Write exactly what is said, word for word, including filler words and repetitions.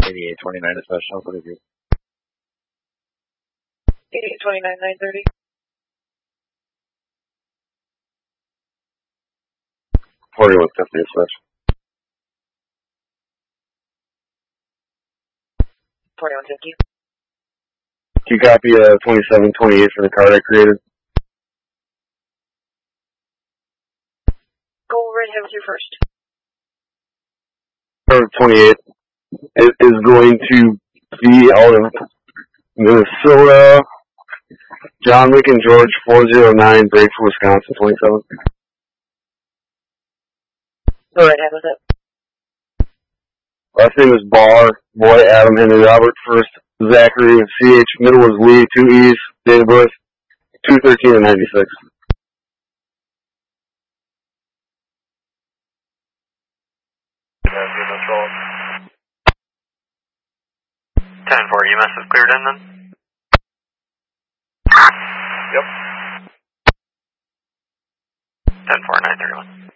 eighty-eight twenty-nine dispatch, how could it be? eighty-eight twenty-nine, nine thirty. forty-one fifty dispatch. forty-one fifty. Can you copy uh, twenty-seven twenty-eight for the card I created? Go right ahead with your first. Card twenty-eight is, is going to be out of Minnesota. John Wick and George four zero nine, break for Wisconsin twenty-seven. Go right ahead with it. Last name is Barr, boy Adam Henry Robert, first Zachary, C H, middle was Lee, two E's, date of birth, two thirteen and ninety-six. ten four, U M S is cleared in then? Yep. ten four, nine thirty-one.